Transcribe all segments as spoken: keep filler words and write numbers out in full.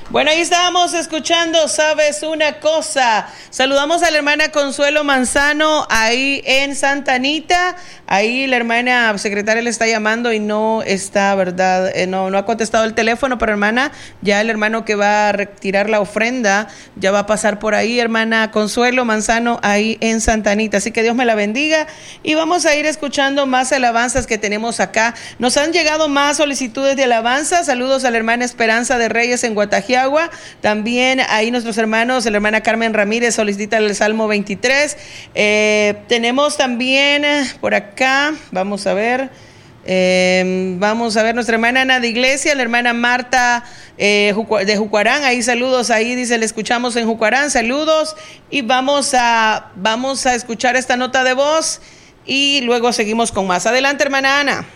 Bueno, ahí estábamos escuchando ¿Sabes una cosa? Saludamos a la hermana Consuelo Manzano ahí en Santa Anita. Ahí la hermana secretaria le está llamando y no está, ¿verdad? Eh, no, no ha contestado el teléfono, pero hermana, ya el hermano que va a retirar la ofrenda ya va a pasar por ahí, hermana Consuelo Manzano ahí en Santa Anita. Así que Dios me la bendiga y vamos a ir escuchando más alabanzas que tenemos acá. Nos han llegado más solicitudes de alabanza. Saludos a la hermana Esperanza de Reyes en Guatajiagua. También ahí nuestros hermanos, la hermana Carmen Ramírez solicita el Salmo veintitrés. Eh, tenemos también por acá, vamos a ver, eh, vamos a ver nuestra hermana Ana de Iglesia, la hermana Marta eh, de Jucuarán. Ahí saludos, ahí dice, le escuchamos en Jucuarán, saludos. Y vamos a, vamos a escuchar esta nota de voz y luego seguimos con más. Adelante, hermana Ana.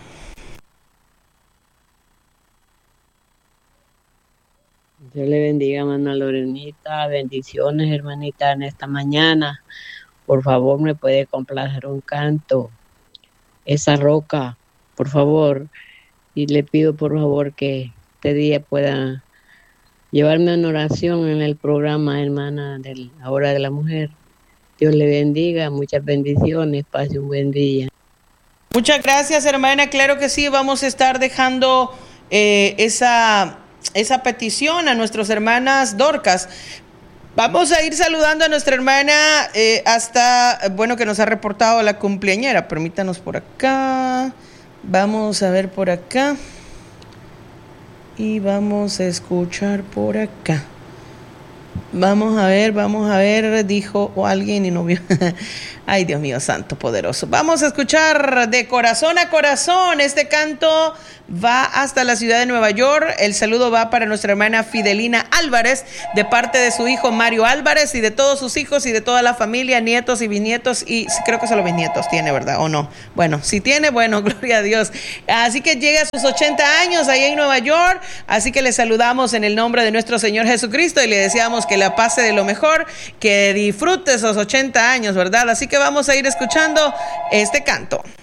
Dios le bendiga, hermana Lorenita. Bendiciones, hermanita, en esta mañana. Por favor, me puede complacer un canto. Esa roca, por favor. Y le pido, por favor, que este día pueda llevarme una oración en el programa, hermana, de la Hora de la Mujer. Dios le bendiga, muchas bendiciones. Pase un buen día. Muchas gracias, hermana. Claro que sí, vamos a estar dejando eh, esa... esa petición a nuestras hermanas Dorcas. Vamos a ir saludando a nuestra hermana eh, hasta, bueno, que nos ha reportado la cumpleañera. Permítanos por acá. Vamos a ver por acá. Y vamos a escuchar por acá. Vamos a ver, vamos a ver, dijo o alguien y no vio. Ay, Dios mío, santo poderoso. Vamos a escuchar de corazón a corazón. Este canto va hasta la ciudad de Nueva York. El saludo va para nuestra hermana Fidelina Álvarez, de parte de su hijo Mario Álvarez y de todos sus hijos y de toda la familia, nietos y bisnietos. Y creo que solo bisnietos tiene, ¿verdad? ¿O no? Bueno, si tiene, bueno, gloria a Dios. Así que llega a sus ochenta años ahí en Nueva York. Así que le saludamos en el nombre de nuestro Señor Jesucristo y le deseamos que la pase de lo mejor, que disfrute esos ochenta años, ¿verdad? Así que vamos a ir escuchando este canto.